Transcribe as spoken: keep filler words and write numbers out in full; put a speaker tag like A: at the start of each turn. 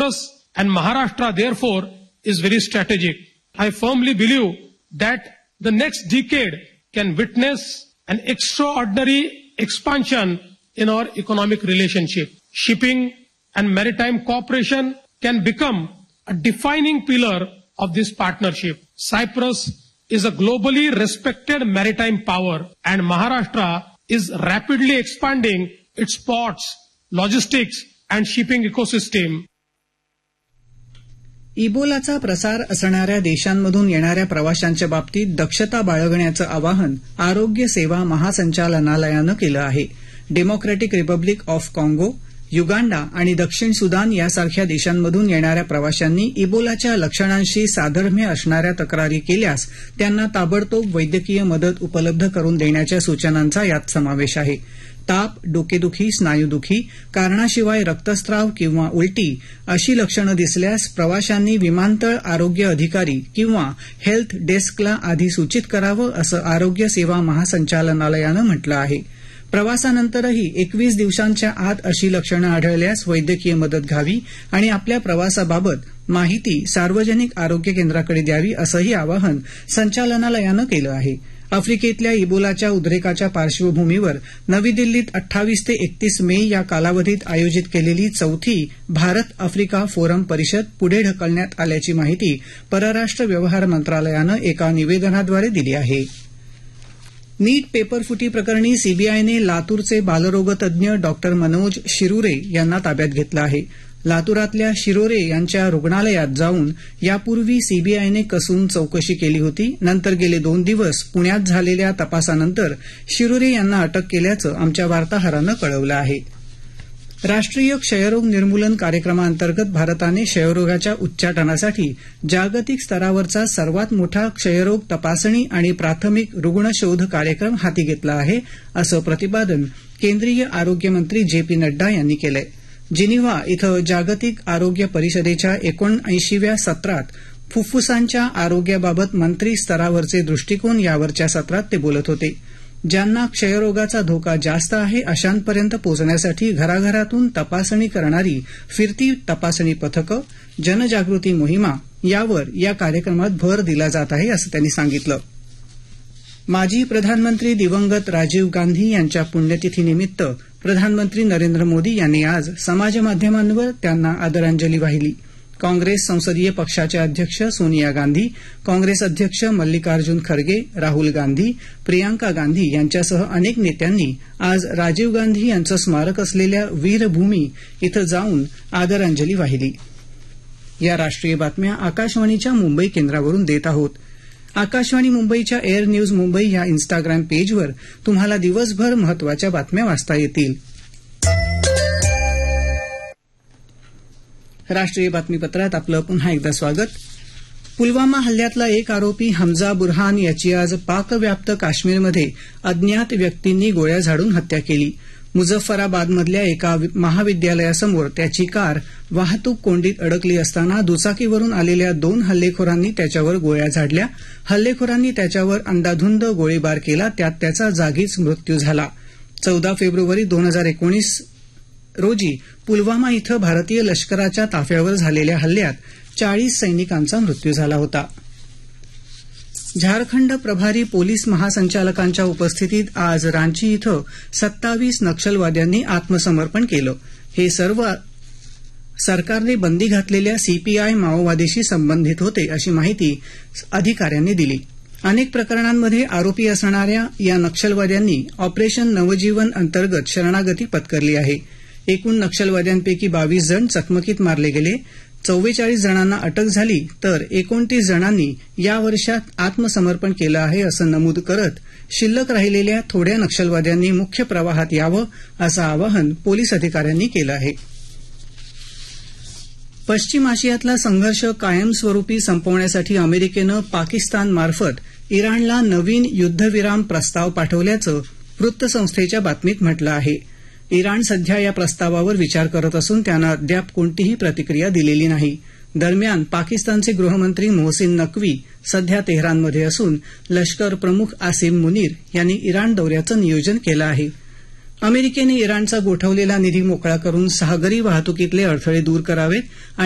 A: Cyprus and Maharashtra, therefore, is very strategic. I firmly believe that the next decade can witness an extraordinary expansion in our economic relationship. Shipping and maritime cooperation can become a defining pillar of this partnership. Cyprus is a globally respected maritime power, and Maharashtra is rapidly expanding its ports, logistics, and shipping ecosystem.
B: इबोलाचा प्रसार असणाऱ्या देशांमधून येणाऱ्या प्रवाशांच्या बाबतीत दक्षता बाळगण्याचं आवाहन आरोग्य सेवा महासंचालनालयानं केलं आहे. डेमोक्रॅटिक रिपब्लिक ऑफ काँगो, युगांडा आणि दक्षिण सुदान यासारख्या देशांमधून येणाऱ्या प्रवाशांनी इबोलाच्या लक्षणांशी साधर्म्य असणाऱ्या तक्रारी केल्यास त्यांना ताबडतोब वैद्यकीय मदत उपलब्ध करून देण्याच्या सूचनांचा यात समावेश आहे. ताप, डोकेदुखी, स्नायूदुखी, कारणाशिवाय रक्तस्राव किंवा उलटी अशी लक्षणं दिसल्यास प्रवाशांनी विमानतळ आरोग्य अधिकारी किंवा हेल्थ डेस्कला आधी सूचित करावं असं आरोग्य सेवा महासंचालनालयानं म्हटलं आहे. प्रवासानंतरही एकवीस दिवसांच्या आत अशी लक्षणं आढळल्यास वैद्यकीय मदत घ्यावी आणि आपल्या प्रवासाबाबत माहिती सार्वजनिक आरोग्य केंद्राकडे द्यावी असंही आवाहन संचालनालयानं केलं आहे. आफ्रिकेतल्या इबोलाच्या उद्रेकाच्या पार्श्वभूमीवर नवी दिल्लीत अठ्ठावीस ते एकतीस मे या कालावधीत आयोजित केलेली चौथी भारत आफ्रिका फोरम परिषद पुढे ढकलण्यात आल्याची माहिती परराष्ट्र व्यवहार मंत्रालयानं एका निवेदनाद्वारे दिली आहे. नीट पेपरफुटी प्रकरणी सीबीआयने लातूरचे बालरोगतज्ञ डॉक्टर मनोज शिरुरे यांना ताब्यात घेतलं आहे. लातूरातल्या शिरोरे यांच्या रुग्णालयात जाऊन यापूर्वी सीबीआयने कसून चौकशी केली होती. नंतर गेले दोन दिवस पुण्यात झालेल्या तपासानंतर शिरोरे यांना अटक केल्याचं आमच्या वार्ताहरानं कळवलं आहे. राष्ट्रीय क्षयरोग निर्मूलन कार्यक्रमाअंतर्गत भारताने क्षयरोगाच्या उच्चाटनासाठी जागतिक स्तरावरचा सर्वात मोठा क्षयरोग तपासणी आणि प्राथमिक रुग्णशोध कार्यक्रम हाती घेतला आहे असं प्रतिपादन केंद्रीय आरोग्यमंत्री जे पी नड्डा यांनी केलंय. जिनिव्हा इथं जागतिक आरोग्य परिषदेच्या एकोणऐंशीव्या सत्रात फुफ्फुसांच्या आरोग्याबाबत मंत्री स्तरावरचे दृष्टिकोन यावरच्या सत्रात ते बोलत होते. ज्यांना क्षयरोगाचा धोका जास्त आहे अशांपर्यंत पोहोचण्यासाठी घराघरातून तपासणी करणारी फिरती तपासणी पथकं, जनजागृती मोहिमा यावर या कार्यक्रमात भर दिला जात आहे असं त्यांनी सांगितलं. माजी प्रधानमंत्री दिवंगत राजीव गांधी यांच्या पुण्यतिथीनिमित्त प्रधानमंत्री नरेंद्र मोदी यांनी आज समाजमाध्यमांवर त्यांना आदरांजली वाहिली. काँग्रेस संसदीय पक्षाच्या अध्यक्ष सोनिया गांधी, काँग्रेस अध्यक्ष मल्लिकार्जुन खरगे, राहुल गांधी, प्रियांका गांधी यांच्यासह अनेक नेत्यांनी आज राजीव गांधी यांचं स्मारक असलेल्या वीरभूमी इथं जाऊन आदरांजली वाहिली. या राष्ट्रीय बातम्या आकाशवाणीच्या मुंबई केंद्रावरून देत आहोत. आकाशवाणी मुंबईच्या एअर न्यूज मुंबई या इन्स्टाग्राम पेजवर तुम्हाला दिवसभर महत्वाच्या बातम्या वाचता येतील. राष्ट्रीय बातमीपत्रात आपलं पुन्हा एकदा स्वागत. पुलवामा हल्ल्यातला एक आरोपी हमजा बुरहान याची आज पाकव्याप्त काश्मीरमध्ये अज्ञात व्यक्तींनी गोळ्या झाडून हत्या केली. मुझफ्फराबादमधल्या एका महाविद्यालयासमोर त्याची कार वाहतूक कोंडीत अडकली असताना दुचाकीवरून आलेल्या दोन हल्लेखोरांनी त्याच्यावर गोळ्या झाडल्या. हल्लेखोरांनी त्याच्यावर अंदाधुंद गोळीबार केला, त्यात त्याचा जागीच मृत्यू झाला. चौदा फेब्रुवारी दोन हजार एकोणीस रोजी पुलवामा इथं भारतीय लष्कराच्या ताफ्यावर झालेल्या हल्ल्यात चाळीस सैनिकांचा मृत्यू झाला होता. झारखंड प्रभारी पोलीस महासंचालकांच्या उपस्थितीत आज रांची इथं सत्तावीस नक्षलवाद्यांनी आत्मसमर्पण केलं. हे सर्व सरकारने बंदी घातलेल्या सीपीआय माओवादीशी संबंधित होते अशी माहिती अधिकाऱ्यांनी दिली. अनेक प्रकरणांमध्ये आरोपी असणाऱ्या या नक्षलवाद्यांनी ऑपरेशन नवजीवन अंतर्गत शरणागती पत्करली आहे. एकूण नक्षलवाद्यांपैकी बावीस जण चकमकीत मारले गेले. चव्वेचाळीस जणांना अटक झाली तर एकोणतीस जणांनी या वर्षात आत्मसमर्पण केलं आहे असं नमूद करत शिल्लक राहिलेल्या थोड्या नक्षलवाद्यांनी मुख्य प्रवाहात यावं असं आवाहन पोलीस अधिकाऱ्यांनी केलं आहे. पश्चिम आशियातला संघर्ष कायमस्वरूपी संपवण्यासाठी अमेरिकेनं पाकिस्तानमार्फत इराणला नवीन युद्धविराम प्रस्ताव पाठवल्याचं वृत्तसंस्थेच्या बातमीत म्हटलं आहे. इराण सध्या या प्रस्तावावर विचार करत असून त्यानं अद्याप कोणतीही प्रतिक्रिया दिलेली नाही. दरम्यान पाकिस्तानचे गृहमंत्री मोहसिन नक्वी सध्या तेहरानमध्ये असून लष्कर प्रमुख आसिम मुनीर यांनी इराण दौऱ्याचं नियोजन केलं आहे. अमेरिकेने इराणचा गोठवलेला निधी मोकळा करून सागरी वाहतुकीतले अडथळे दूर करावेत